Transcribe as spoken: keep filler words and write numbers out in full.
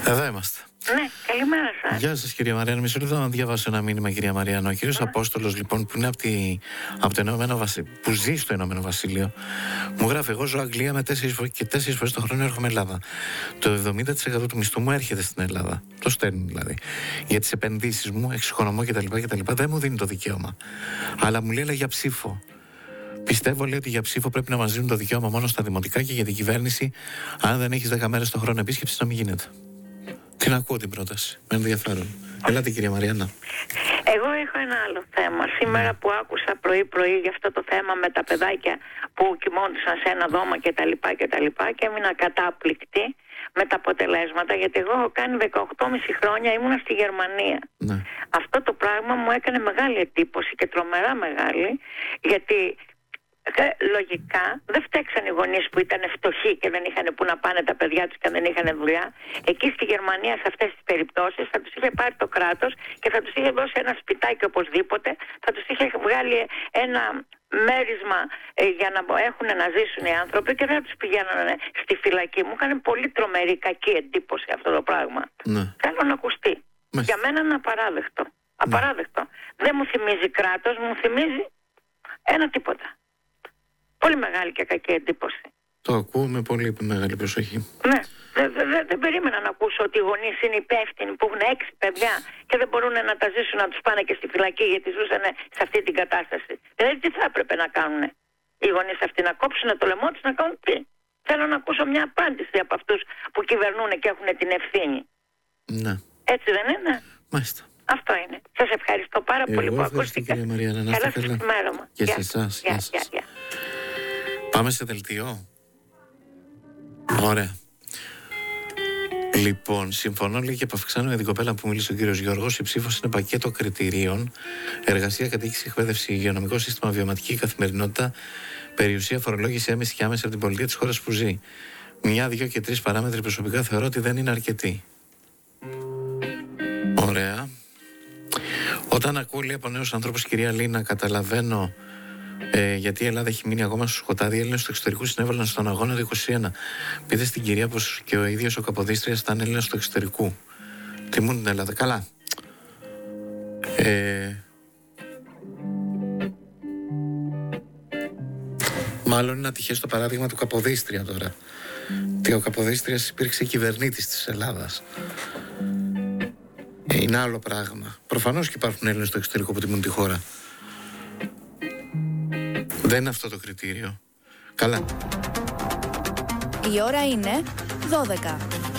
Εδώ είμαστε. Ναι, καλημέρα σας. Γεια σας, κυρία Μαριάννα. Μισό λεπτό να διαβάσω ένα μήνυμα, κυρία Μαριάννα. Ο κύριος Απόστολος, λοιπόν, που είναι από, τη, από το Ηνωμένο Βασίλειο, που ζει στο Ηνωμένο Βασίλειο, μου γράφει: εγώ ζω Αγγλία με τέσσερις φορές και τέσσερις φορές το χρόνο έρχομαι Ελλάδα. Το εβδομήντα τοις εκατό του μισθού μου έρχεται στην Ελλάδα. Το στέλνει δηλαδή. Για τις επενδύσεις μου, εξοικονομώ κτλ. κτλ. Δεν μου δίνει το δικαίωμα. Αλλά μου λέει λέει, για ψήφο. Πιστεύω λέει ότι για ψήφο πρέπει να μας δίνουν το δικαίωμα μόνο στα δημοτικά και για την κυβέρνηση, αν δεν έχεις δέκα μέρες το χρόνο επίσκεψη, να μην γίνεται. Την ακούω την πρόταση. Με ενδιαφέρον. Ελάτε, κυρία Μαριάννα. Εγώ έχω ένα άλλο θέμα. Σήμερα που άκουσα πρωί-πρωί για αυτό το θέμα με τα παιδάκια που κοιμόντουσαν σε ένα δώμα κτλ. Και, και έμεινα κατάπληκτη με τα αποτελέσματα, γιατί εγώ έχω κάνει δεκαοκτώ και μισό χρόνια, ήμουνα στη Γερμανία. Ναι. Αυτό το πράγμα μου έκανε μεγάλη εντύπωση και τρομερά μεγάλη, γιατί λογικά δεν φταίξαν οι γονείς που ήταν φτωχοί και δεν είχαν που να πάνε τα παιδιά τους και δεν είχαν δουλειά. Εκεί στη Γερμανία, σε αυτές τις περιπτώσεις, θα τους είχε πάρει το κράτος και θα τους είχε δώσει ένα σπιτάκι οπωσδήποτε, θα τους είχε βγάλει ένα μέρισμα ε, για να έχουν να ζήσουν οι άνθρωποι και δεν θα τους πηγαίνανε στη φυλακή. Μου έκανε πολύ τρομερή, κακή εντύπωση αυτό το πράγμα. Ναι. Θέλω να ακουστεί. Ναι. Για μένα είναι απαράδεκτο. Απαράδεκτο. Ναι. Δεν μου θυμίζει κράτος, μου θυμίζει ένα τίποτα. Πολύ μεγάλη και κακή εντύπωση. Το ακούω με πολύ μεγάλη προσοχή. Ναι, δεν δε, δε, δε περίμενα να ακούσω ότι οι γονείς είναι υπεύθυνοι που έχουν έξι παιδιά και δεν μπορούν να τα ζήσουν, να τους πάνε και στη φυλακή γιατί ζούσαν σε αυτή την κατάσταση. Δηλαδή τι θα έπρεπε να κάνουν οι γονείς αυτοί, να κόψουν το λαιμό τους, να κάνουν τι? Θέλω να ακούσω μια απάντηση από αυτούς που κυβερνούν και έχουν την ευθύνη. Ναι. Έτσι δεν είναι? Μάλιστα. Αυτό είναι. Σας ευχαριστώ πάρα Εγώ πολύ που ακούστηκα. ακούστηκα. Κυρία Μαριάννα, να είστε καλά. Και σε εσάς. Γεια σας. Πάμε σε δελτίο. Ωραία. Λοιπόν, συμφωνώ λέει και επαυξάνω με την κοπέλα που μίλησε ο κύριος Γιώργος. Η ψήφος είναι πακέτο κριτηρίων. Εργασία, κατοίκηση, εκπαίδευση, υγειονομικό σύστημα, βιωματική καθημερινότητα, περιουσία, φορολόγηση έμεση και άμεση από την πολιτεία της χώρας που ζει. Μια, δύο και τρεις παράμετροι προσωπικά θεωρώ ότι δεν είναι αρκετοί. Ωραία. Όταν ακούω λέει από νέους ανθρώπους, κυρία Λίνα, καταλαβαίνω ε, γιατί η Ελλάδα έχει μείνει ακόμα στο σκοτάδι. Οι Έλληνες του εξωτερικού συνέβαλαν στον αγώνα του είκοσι ένα. Πείτε στην κυρία πως και ο ίδιος ο Καποδίστριας ήταν Έλληνας του εξωτερικού. Τιμούν την Ελλάδα. Καλά. Ε, μάλλον είναι ατυχές το παράδειγμα του Καποδίστρια τώρα. Και ο Καποδίστριας υπήρξε κυβερνήτης της Ελλάδας. Ε, είναι άλλο πράγμα. Προφανώς και υπάρχουν Έλληνες στο εξωτερικό που τιμούν τη χώρα. Δεν είναι αυτό το κριτήριο. Καλά. Η ώρα είναι δώδεκα.